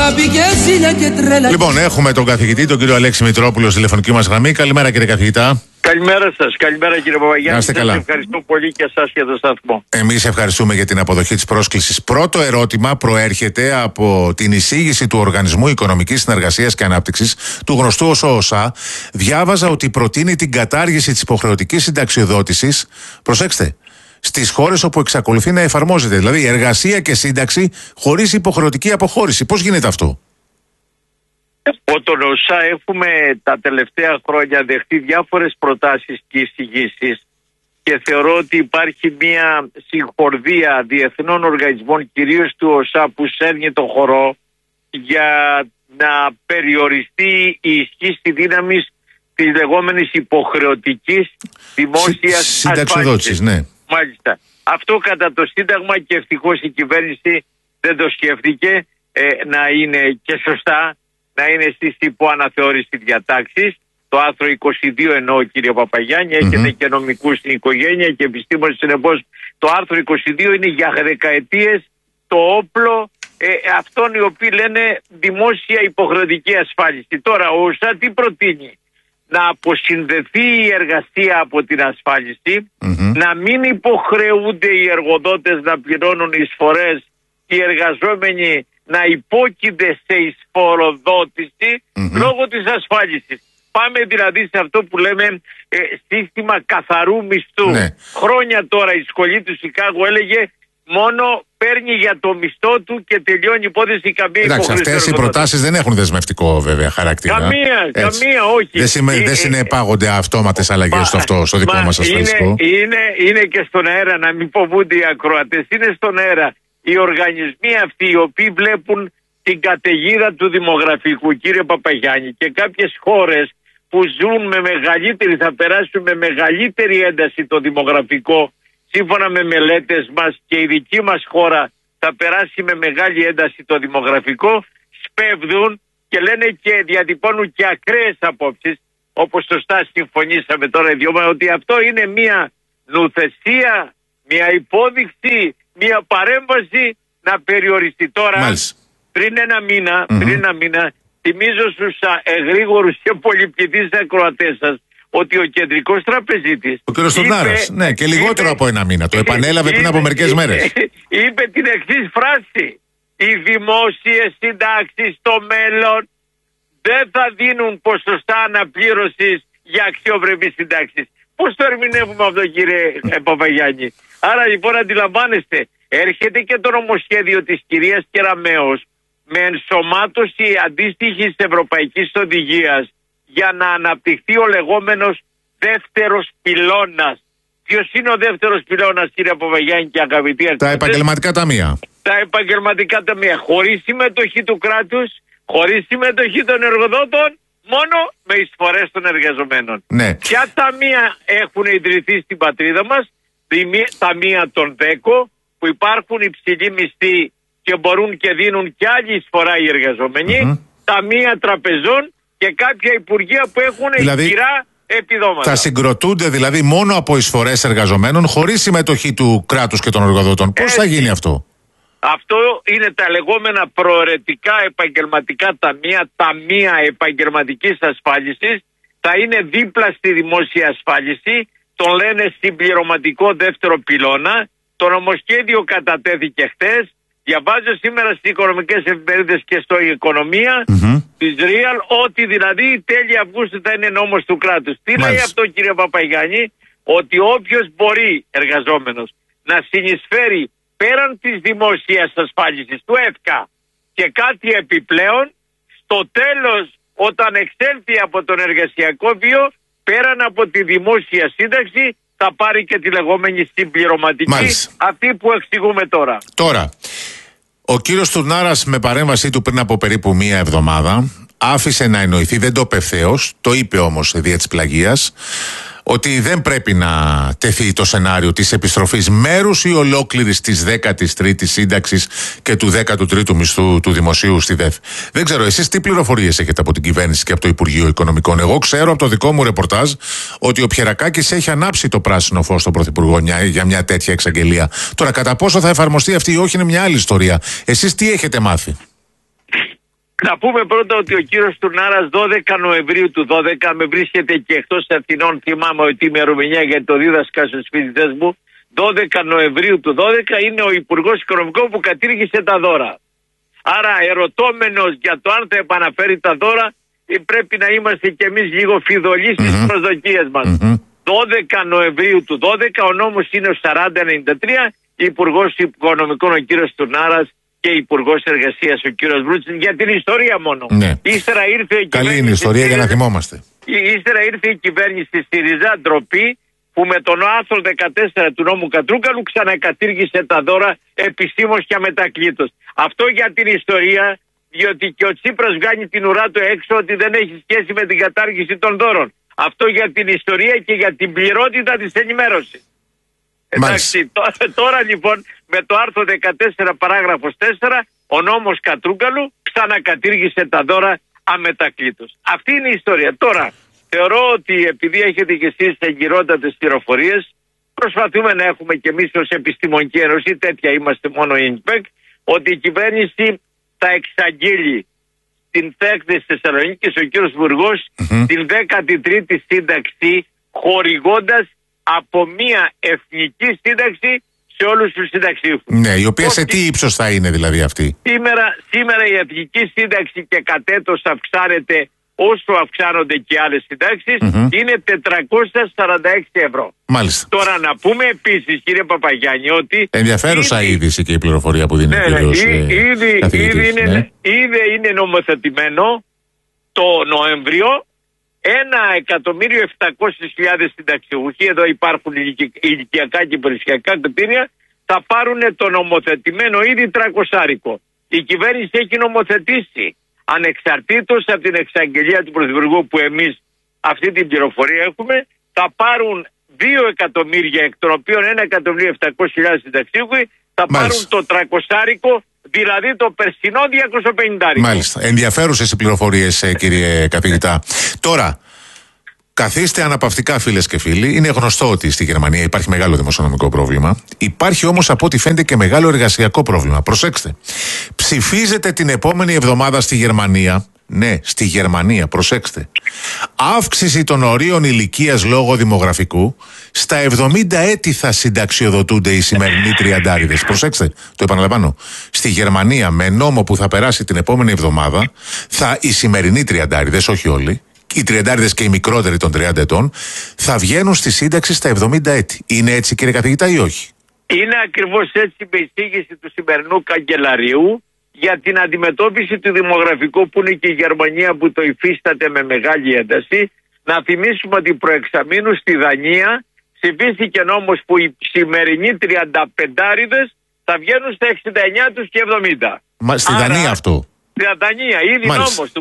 αγάπη και ζήλια και τρέλα. Λοιπόν, έχουμε τον καθηγητή, τον κύριο Αλέξη Μητρόπουλο, στη τηλεφωνική μας γραμμή. Καλημέρα, κύριε καθηγητά. Καλημέρα σας, καλημέρα κύριε Παπαγιάννη. Σας ευχαριστώ πολύ και εσάς για το σταθμό. Εμείς ευχαριστούμε για την αποδοχή της πρόσκλησης. Πρώτο ερώτημα προέρχεται από την εισήγηση του Οργανισμού Οικονομικής Συνεργασίας και Ανάπτυξης, του γνωστού ως ΟΣΑ. Διάβαζα ότι προτείνει την κατάργηση της υποχρεωτικής συνταξιοδότησης. Προσέξτε. Στις χώρες όπου εξακολουθεί να εφαρμόζεται, δηλαδή εργασία και σύνταξη χωρίς υποχρεωτική αποχώρηση. Πώς γίνεται αυτό? Από τον ΟΣΑ έχουμε τα τελευταία χρόνια δεχτεί διάφορες προτάσεις και εισηγήσεις και θεωρώ ότι υπάρχει μια συγχορδία διεθνών οργανισμών, κυρίως του ΟΣΑ, που σέρνει το χορό για να περιοριστεί η ισχύ στη δύναμη της λεγόμενης υποχρεωτικής δημόσιας συνταξιοδότησης, ναι. Μάλιστα. Αυτό κατά το Σύνταγμα, και ευτυχώς η κυβέρνηση δεν το σκέφτηκε, να είναι και σωστά, να είναι στις υποαναθεώρηση διατάξεις. Το άρθρο 22 εννοώ, κύριε Παπαγιάννη, έχετε και νομικούς στην οικογένεια και επιστήμονες, συνεπώς το άρθρο 22 είναι για δεκαετίες το όπλο αυτών οι οποίοι λένε δημόσια υποχρεωτική ασφάλιση. Τώρα ο ΟΣΑ τι προτείνει? Να αποσυνδεθεί η εργασία από την ασφάλιση, να μην υποχρεούνται οι εργοδότες να πληρώνουν εισφορές, οι εργαζόμενοι να υπόκεινται σε εισφοροδότηση λόγω της ασφάλισης. Πάμε δηλαδή σε αυτό που λέμε σύστημα καθαρού μισθού. Ναι. Χρόνια τώρα η σχολή του Σικάγο έλεγε μόνο παίρνει για το μισθό του και τελειώνει η υπόθεση, καμία υποχρέωση. Αυτές οι προτάσεις δεν έχουν δεσμευτικό βέβαια χαρακτήρα. Καμία, όχι. Δεν συνεπάγονται αυτόματες αλλαγές στο δικό μας ασφαλιστικό. Είναι και στον αέρα, να μην φοβούνται οι ακροατές. Είναι στον αέρα οι οργανισμοί αυτοί οι οποίοι βλέπουν την καταιγίδα του δημογραφικού, κύριε Παπαγιάννη, και κάποιες χώρες που ζουν με μεγαλύτερη, θα περάσουν με μεγαλύτερη ένταση το δημογραφικό. Σύμφωνα με μελέτες μας και η δική μας χώρα θα περάσει με μεγάλη ένταση το δημογραφικό, σπέβδουν και λένε και διατυπώνουν και ακραίες απόψεις, όπως σωστά συμφωνήσαμε τώρα οι δυο μας, ότι αυτό είναι μια νουθεσία, μια υπόδειξη, μια παρέμβαση να περιοριστεί. Τώρα, πριν ένα μήνα, θυμίζω στους εγρήγορους και πολυπληθείς ακροατές σας ότι ο κεντρικός τραπεζίτης, ο κ. Στουρνάρας, ναι, και λιγότερο από ένα μήνα, το επανέλαβε πριν από μερικές μέρες. Είπε την εξής φράση: οι δημόσιες συντάξεις στο μέλλον δεν θα δίνουν ποσοστά αναπλήρωσης για αξιοπρεπείς συντάξεις. Πώς το ερμηνεύουμε αυτό, κύριε Παπαγιάννη? Άρα λοιπόν αντιλαμβάνεστε, έρχεται και το νομοσχέδιο της κυρίας Κεραμέως με ενσωμάτωση αντίστοιχης ευρωπαϊκής οδηγίας για να αναπτυχθεί ο λεγόμενος δεύτερος πυλώνας. Ποιος είναι ο δεύτερος πυλώνας, κύριε Παπαγιάννη και αγαπητοί αρχές? Τα επαγγελματικά ταμεία. Τα επαγγελματικά ταμεία, χωρίς συμμετοχή του κράτους, χωρίς συμμετοχή των εργοδότων, μόνο με εισφορές των εργαζομένων. Ναι. Ποια ταμεία έχουν ιδρυθεί στην πατρίδα μας? Ταμεία των ΔΕΚΟ, που υπάρχουν υψηλοί μισθοί και μπορούν και δίνουν και άλλη εισφορά οι εργαζόμενοι, ταμεία τραπεζών και κάποια υπουργεία που έχουν ισχυρά επιδόματα. Θα συγκροτούνται δηλαδή μόνο από εισφορές εργαζομένων, χωρίς συμμετοχή του κράτους και των εργοδοτών. Πώς θα γίνει αυτό? Αυτό είναι τα λεγόμενα προαιρετικά επαγγελματικά ταμεία, ταμεία επαγγελματικής ασφάλισης. Θα είναι δίπλα στη δημόσια ασφάλιση, τον λένε συμπληρωματικό δεύτερο πυλώνα. Το νομοσχέδιο κατατέθηκε χτες. Διαβάζω σήμερα στις οικονομικές εφημερίδες και στο Οικονομία της Real ότι δηλαδή τέλη Αυγούστου θα είναι νόμος του κράτους. Τι λέει αυτό, κύριε Παπαγιάννη? Ότι όποιος μπορεί, εργαζόμενος, να συνεισφέρει πέραν της δημόσιας ασφάλισης του ΕΦΚΑ και κάτι επιπλέον, στο τέλος όταν εξέλθει από τον εργασιακό βίο, πέραν από τη δημόσια σύνταξη, θα πάρει και τη λεγόμενη συμπληρωματική, αυτή που εξηγούμε τώρα. Τώρα, ο κύριος Τουρνάρας με παρέμβασή του πριν από περίπου μία εβδομάδα άφησε να εννοηθεί, δεν το είπε ευθέως, το είπε όμως δια της πλαγίας, ότι δεν πρέπει να τεθεί το σενάριο της επιστροφής μέρους ή ολόκληρης της 13ης σύνταξης και του 13ου μισθού του δημοσίου στη ΔΕΘ. Δεν ξέρω, εσείς τι πληροφορίες έχετε από την κυβέρνηση και από το Υπουργείο Οικονομικών? Εγώ ξέρω από το δικό μου ρεπορτάζ ότι ο Πιερακάκης έχει ανάψει το πράσινο φως στον Πρωθυπουργό για μια τέτοια εξαγγελία. Τώρα, κατά πόσο θα εφαρμοστεί αυτή ή όχι είναι μια άλλη ιστορία. Εσείς τι έχετε μάθει? Να πούμε πρώτα ότι ο κύριος Τουρνάρας 12 Νοεμβρίου του 12 με βρίσκεται και εκτός Αθηνών, θυμάμαι ότι ημερομηνία γιατί το δίδασκα στους φοιτητές μου, 12 Νοεμβρίου του 12 είναι ο Υπουργός Οικονομικών που κατήργησε τα δώρα. Άρα ερωτώμενος για το αν θα επαναφέρει τα δώρα, πρέπει να είμαστε κι εμείς λίγο φιδωλοί στις προσδοκίες μας. 12 Νοεμβρίου του 12 ο νόμος είναι ο 4093, Υπουργός Οικονομικών ο κύριος Τουρνάρας και Υπουργός Εργασίας ο κύριος Βρούτσης, για την ιστορία μόνο. Ναι. Ύστερα ήρθε η καλή είναι η ιστορία για να θυμόμαστε. Ύστερα ήρθε η κυβέρνηση στη ΣΥΡΙΖΑ, ντροπή, που με τον άρθρο 14 του νόμου Κατρούγκαλου ξανακατήργησε τα δώρα επισήμως και αμετακλήτως. Αυτό για την ιστορία, διότι και ο Τσίπρας βγάνει την ουρά του έξω ότι δεν έχει σχέση με την κατάργηση των δώρων. Αυτό για την ιστορία και για την πληρότητα της ενημέρωσης. Εντάξει, τώρα λοιπόν με το άρθρο 14 παράγραφος 4 ο νόμος Κατρούγκαλου ξανακατήργησε τα δώρα αμετακλήτως. Αυτή είναι η ιστορία. Τώρα θεωρώ ότι επειδή έχετε και εσείς εγκυρότατες πληροφορίες, προσπαθούμε να έχουμε και εμείς ως Επιστημονική Ένωση, τέτοια είμαστε μόνο η ΕΝΠΕΚ, ότι η κυβέρνηση θα εξαγγείλει στην ΤΕΚ της Θεσσαλονίκης ο κύριος Υπουργός την 13η σύνταξη, χορηγώντας από μια εθνική σύνταξη σε όλους τους συνταξιούχους. Ναι, η οποία σε τι ύψος θα είναι δηλαδή αυτή? Σήμερα η εθνική σύνταξη και κατ' έτος αυξάνεται όσο αυξάνονται και άλλες συντάξεις, είναι 446 ευρώ. Μάλιστα. Τώρα να πούμε επίσης, κύριε Παπαγιάννη, ότι... Ενδιαφέρουσα είδηση και η πληροφορία που δίνει ο κύριος καθηγητής. Ήδη είναι νομοθετημένο το Νοέμβριο 1.700.000 συνταξιούχοι, εδώ υπάρχουν ηλικιακά και υπηρεσιακά κριτήρια, θα πάρουν το νομοθετημένο ήδη 300. Η κυβέρνηση έχει νομοθετήσει ανεξαρτήτως από την εξαγγελία του Πρωθυπουργού που εμείς αυτή την πληροφορία έχουμε, θα πάρουν 2 εκατομμύρια, εκ των οποίων 1.700.000 συνταξιούχοι θα πάρουν το 300, δηλαδή το περσινό 250. Μάλιστα. Ενδιαφέρουσες οι πληροφορίες, κύριε καθηγητά. Τώρα, καθίστε αναπαυτικά, φίλες και φίλοι. Είναι γνωστό ότι στη Γερμανία υπάρχει μεγάλο δημοσιονομικό πρόβλημα. Υπάρχει όμως από ό,τι φαίνεται και μεγάλο εργασιακό πρόβλημα. Προσέξτε. Ψηφίζεται την επόμενη εβδομάδα στη Γερμανία. Ναι, στη Γερμανία, προσέξτε. Αύξηση των ορίων ηλικίας λόγω δημογραφικού. Στα 70 έτη θα συνταξιοδοτούνται οι σημερινοί τριαντάριδες. Προσέξτε, το επαναλαμβάνω. Στη Γερμανία, με νόμο που θα περάσει την επόμενη εβδομάδα, οι σημερινοί τριαντάριδες, όχι όλοι, οι τριαντάριδες και οι μικρότεροι των 30 ετών, θα βγαίνουν στη σύνταξη στα 70 έτη. Είναι έτσι, κύριε καθηγητά, ή όχι? Είναι ακριβώς έτσι με εισήγηση του σημερινού καγκελαρίου για την αντιμετώπιση του δημογραφικού, που είναι και η Γερμανία που το υφίσταται με μεγάλη ένταση. Να θυμίσουμε ότι προεξαμήνου στη Δανία ψηφίστηκε νόμος που οι σημερινοί 35άριδες θα βγαίνουν στα 69 τους και 70. Στη Δανία αυτό? Στη Δανία, ήδη νόμος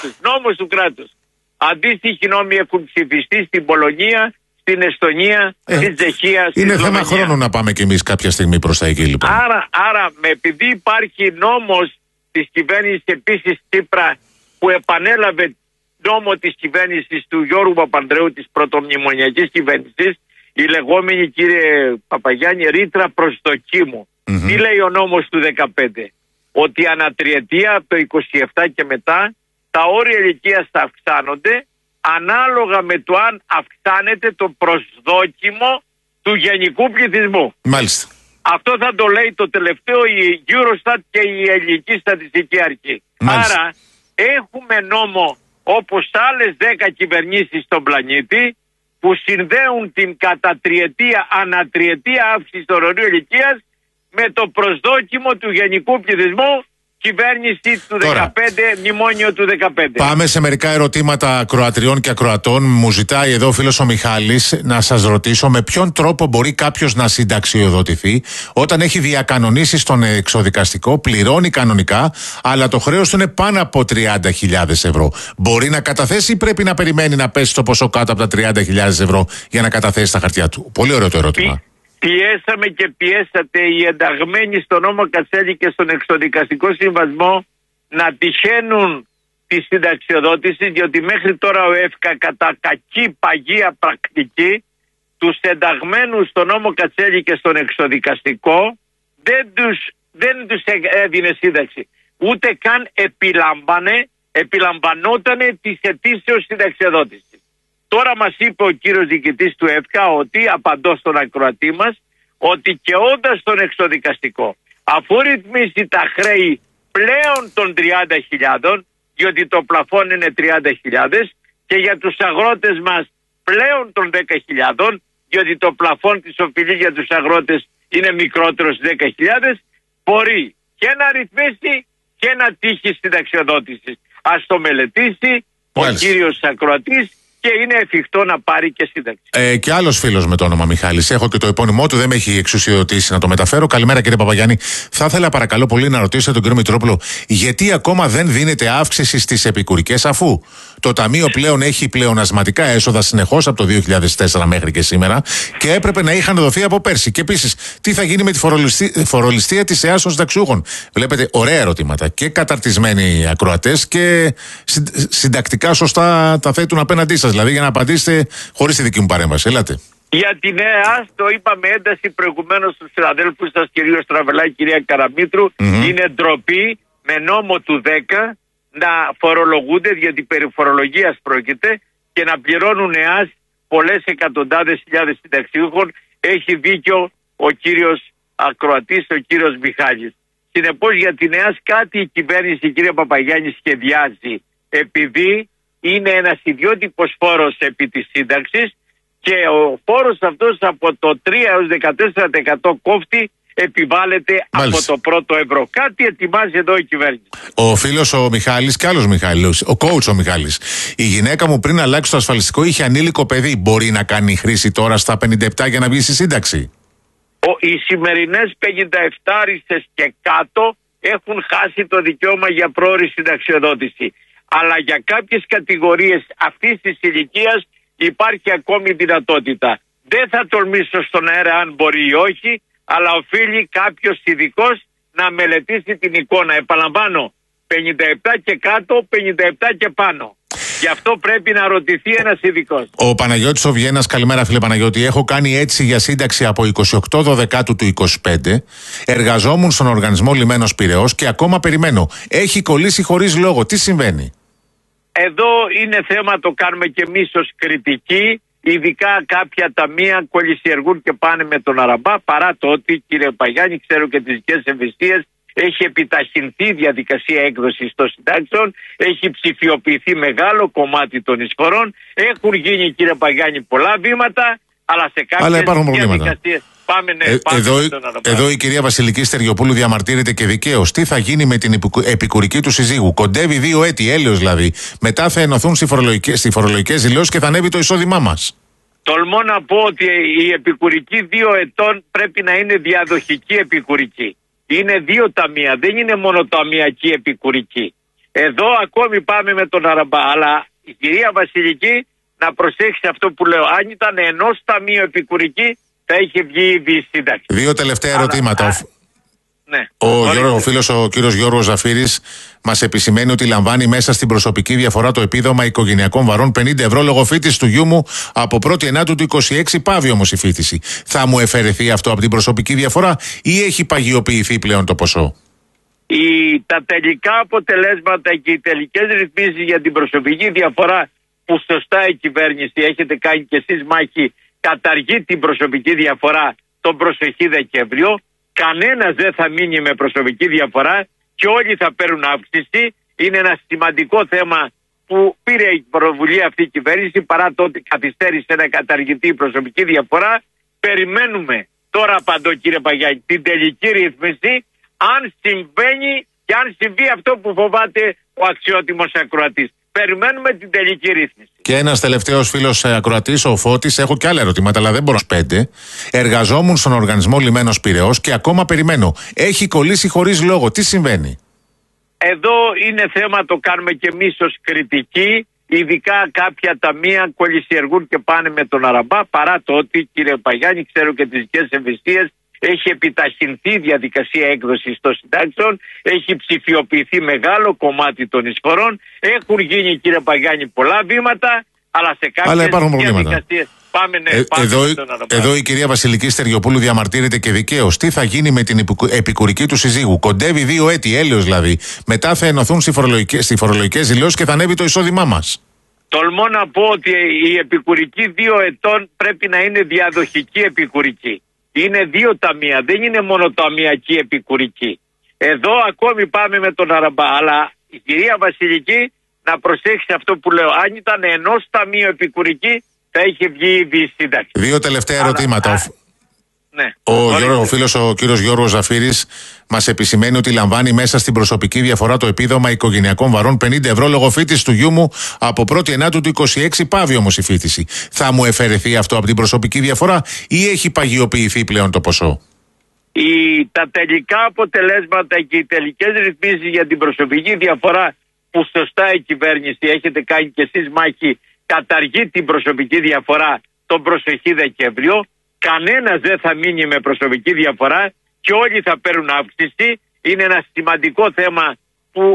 του κράτους. Αντίστοιχοι νόμοι έχουν ψηφιστεί στην Πολωνία, στην Εστονία, στην Τσεχία. Είναι θέμα χρόνου να πάμε κι εμείς κάποια στιγμή προς τα εκεί, λοιπόν. Άρα επειδή υπάρχει νόμος της κυβέρνησης επίσης Τσίπρα που επανέλαβε νόμο της κυβέρνησης του Γιώργου Παπανδρέου, της πρωτομνημονιακής κυβέρνησης, η λεγόμενη, κύριε Παπαγιάννη, ρήτρα προσδοκίμου. Τι λέει ο νόμος του 2015? Ότι ανατριετία, το 27 και μετά, τα όρια ηλικίας θα αυξάνονται ανάλογα με το αν αυξάνεται το προσδόκιμο του γενικού πληθυσμού. Μάλιστα. Αυτό θα το λέει το τελευταίο η Eurostat και η Ελληνική Στατιστική Αρχή. Μάλιστα. Άρα έχουμε νόμο όπως άλλες 10 κυβερνήσεις στον πλανήτη που συνδέουν την κατά τριετία, ανατριετία αύξηση των ορίων ηλικίας με το προσδόκιμο του γενικού πληθυσμού. Κυβέρνηση του 2015, μνημόνιο του 2015. Πάμε σε μερικά ερωτήματα ακροατριών και ακροατών. Μου ζητάει εδώ ο φίλος ο Μιχάλης να σας ρωτήσω με ποιον τρόπο μπορεί κάποιος να συνταξιοδοτηθεί όταν έχει διακανονίσει στον εξοδικαστικό, πληρώνει κανονικά, αλλά το χρέος του είναι πάνω από 30.000 ευρώ. Μπορεί να καταθέσει ή πρέπει να περιμένει να πέσει το ποσό κάτω από τα 30.000 ευρώ για να καταθέσει τα χαρτιά του? Πολύ ωραίο το ερώτημα. Πιέσαμε και πιέσατε οι ενταγμένοι στον νόμο Κατσέλη και στον εξοδικαστικό συμβασμό να τυχαίνουν τη συνταξιοδότηση, διότι μέχρι τώρα ο ΕΦΚΑ κατά κακή παγία πρακτική τους ενταγμένους στον νόμο Κατσέλη και στον εξοδικαστικό δεν τους έδινε σύνταξη. ούτε καν επιλαμβανότανε τις αιτήσεως συνταξιοδότησης. Τώρα μας είπε ο κύριος διοικητής του ΕΦΚΑ, ότι απαντώ στον ακροατή μας, ότι και όντας στον εξοδικαστικό, αφού ρυθμίσει τα χρέη πλέον των 30.000, διότι το πλαφόν είναι 30.000, και για τους αγρότες μας πλέον των 10.000, διότι το πλαφόν της οφειλή για τους αγρότες είναι μικρότερο στις 10.000, μπορεί και να ρυθμίσει και να τύχει συνταξιοδότηση. Ας το μελετήσει ο κύριος ακροατής και είναι εφικτό να πάρει και σύνταξη. Και άλλος φίλος με το όνομα Μιχάλης. Έχω και το επώνυμό του, δεν με έχει εξουσιοδοτήσει να το μεταφέρω. Καλημέρα, κύριε Παπαγιάννη. Θα ήθελα παρακαλώ πολύ να ρωτήσω τον κύριο Μητρόπουλο, γιατί ακόμα δεν δίνεται αύξηση στις επικουρικές, αφού το Ταμείο πλέον έχει πλεονασματικά έσοδα συνεχώς από το 2004 μέχρι και σήμερα και έπρεπε να είχαν δοθεί από πέρσι. Και επίσης, τι θα γίνει με τη φορολιστία της ΕΑΣ των συνταξιούχων. Βλέπετε, ωραία ερωτήματα. Και καταρτισμένοι ακροατές και συντακτικά σωστά τα θέτουν απέναντί σας. Δηλαδή, για να απαντήσετε χωρίς τη δική μου παρέμβαση. Ελάτε. Για την ΕΑΣ, το είπαμε ένταση προηγουμένως στους συναδέλφους σας, κυρία Στραβελάκη, κυρία Καραμήτρου, είναι ντροπή με νόμο του 10 να φορολογούνται, γιατί περί φορολογίας πρόκειται, και να πληρώνουν ΕΑΣ πολλές εκατοντάδες χιλιάδες συνταξιούχων. Έχει δίκιο ο κύριος ακροατής, ο κύριος Μιχάλης. Συνεπώς, για την ΕΑΣ κάτι η κυβέρνηση, κύριε Παπαγιάννη, σχεδιάζει, επειδή είναι ένας ιδιότυπος φόρος επί της σύνταξης και ο φόρος αυτός από το 3 έως 14% κόφτη επιβάλλεται από το πρώτο ευρώ. Κάτι ετοιμάζει εδώ η κυβέρνηση. Ο φίλος ο Μιχάλης και άλλος Μιχάλης, ο coach ο Μιχάλης. Η γυναίκα μου πριν αλλάξει το ασφαλιστικό είχε ανήλικο παιδί. Μπορεί να κάνει χρήση τώρα στα 57 για να βγει στη σύνταξη? Οι σημερινές 57 και κάτω έχουν χάσει το δικαίωμα για πρόωρη συνταξιοδότηση. Αλλά για κάποιες κατηγορίες αυτής της ηλικίας υπάρχει ακόμη δυνατότητα. Δεν θα τολμήσω στον αέρα αν μπορεί ή όχι, αλλά οφείλει κάποιος ειδικός να μελετήσει την εικόνα. Επαναλαμβάνω, 57 και κάτω, 57 και πάνω. Γι' αυτό πρέπει να ρωτηθεί ένας ειδικός. Ο Παναγιώτης ο Βιένας, καλημέρα φίλε Παναγιώτη. Έχω κάνει έτσι για σύνταξη από 28 Δεκάτου του 25. Εργαζόμουν στον οργανισμό Λιμένος Πειραιώς και ακόμα περιμένω. Έχει κολλήσει χωρίς λόγο. Τι συμβαίνει? Εδώ είναι θέμα, το κάνουμε και εμείς ως κριτική. Ειδικά κάποια ταμεία κολλησιεργούν και πάνε με τον αραμπά, παρά το ότι, κύριε Παγιάννη, ξέρω και τις δικές ευαισθησίες, έχει επιταχυνθεί η διαδικασία έκδοσης των συντάξεων, έχει ψηφιοποιηθεί μεγάλο κομμάτι των εισφορών, έχουν γίνει, κύριε Παγιάννη, πολλά βήματα, αλλά σε κάποιες διαδικασίες πάμε, εδώ η κυρία Βασιλική Στεριοπούλου διαμαρτύρεται και δικαίως. Τι θα γίνει με την επικουρική του συζύγου? Κοντεύει 2 έτη, έλεος δηλαδή. Μετά θα ενωθούν στις φορολογικές δηλώσεις και θα ανέβει το εισόδημά μας. Τολμώ να πω ότι η επικουρική 2 ετών πρέπει να είναι διαδοχική επικουρική. Είναι 2 ταμεία, δεν είναι μόνο ταμιακή επικουρική. Εδώ ακόμη πάμε με τον αραμπά, αλλά η κυρία Βασιλική να προσέξει αυτό που λέω. Αν ήταν ενός ταμείου επικουρική, θα είχε βγει ήδη η σύνταξη. 2 τελευταία ερωτήματα. Ναι. Ο φίλος ο κύριος Γιώργος Ζαφύρης μας επισημαίνει ότι λαμβάνει μέσα στην προσωπική διαφορά το επίδομα οικογενειακών βαρών 50 ευρώ λόγω φοίτησης του γιού μου από 1η Ενάτου του 26. Πάβει όμως η φοίτηση. Θα μου εφαιρεθεί αυτό από την προσωπική διαφορά ή έχει παγιοποιηθεί πλέον το ποσό? Τα τελικά αποτελέσματα και οι τελικές ρυθμίσεις για την προσωπική διαφορά, που σωστά η κυβέρνηση, έχετε κάνει και εσείς μάχη, καταργεί την προσωπική διαφορά τον προσεχή Δεκέμβριο. Κανένας δεν θα μείνει με προσωπική διαφορά και όλοι θα παίρνουν αύξηση. Είναι ένα σημαντικό θέμα που πήρε η πρωτοβουλία αυτή η κυβέρνηση, παρά το ότι καθυστέρησε να καταργηθεί η προσωπική διαφορά. Περιμένουμε, τώρα απαντώ κύριε Παγιάννη, την τελική ρύθμιση, αν συμβαίνει και αν συμβεί αυτό που φοβάται ο αξιότιμος ακροατής. Περιμένουμε την τελική ρύθμιση. Και ένας τελευταίος φίλος ακροατής, ο Φώτης, έχω και άλλα ερωτήματα, αλλά δεν μπορώ. 5. Εργαζόμουν στον οργανισμό Λιμένος Πειραιώς και ακόμα περιμένω. Έχει κολλήσει χωρίς λόγο. Τι συμβαίνει? Εδώ είναι θέμα, το κάνουμε και εμείς ως κριτική. Ειδικά κάποια ταμεία κολλησιεργούν και πάνε με τον αραμπά, παρά το ότι, κύριε Παγιάννη, ξέρω και τις δικές ευαισθησίες, έχει επιταχυνθεί η διαδικασία έκδοσης των συντάξεων, έχει ψηφιοποιηθεί μεγάλο κομμάτι των εισφορών, έχουν γίνει, κύριε Παγιάννη, πολλά βήματα, αλλά σε κάποιες διαδικασίες Πάμε, ναι, εδώ η κυρία Βασιλική Στεριοπούλου διαμαρτύρεται και δικαίως. Τι θα γίνει με την επικουρική του συζύγου? Κοντεύει 2 έτη, έλεος δηλαδή. Μετά θα ενωθούν στις φορολογικές δηλώσεις και θα ανέβει το εισόδημά μας. Τολμώ να πω ότι η επικουρική 2 ετών πρέπει να είναι διαδοχική επικουρική. Είναι 2 ταμεία, δεν είναι μόνο ταμιακή επικουρική. Εδώ ακόμη πάμε με τον Αραμπά. Αλλά η κυρία Βασιλική να προσέξει αυτό που λέω. Αν ήταν ενός ταμείου επικουρική, θα είχε βγει η σύνταξη. 2 τελευταία ερωτήματα. Ναι. Ο φίλος ο κύριος Γιώργος Ζαφύρης μας επισημαίνει ότι λαμβάνει μέσα στην προσωπική διαφορά το επίδομα οικογενειακών βαρών 50 ευρώ λόγω φοιτησης του γιού μου από 1η Ενάτου του 26. Πάβει όμως η φοιτηση. Θα μου εφαιρεθεί αυτό από την προσωπική διαφορά ή έχει παγιοποιηθεί πλέον το ποσό? Τα τελικά αποτελέσματα και οι τελικές ρυθμίσεις για την προσωπική διαφορά που σωστά η κυβέρνηση, έχετε κάνει και εσείς μάχη, καταργεί την προσωπική διαφορά τον προσεχή Δεκέμβριο. Κανένας δεν θα μείνει με προσωπική διαφορά και όλοι θα παίρνουν αύξηση. Είναι ένα σημαντικό θέμα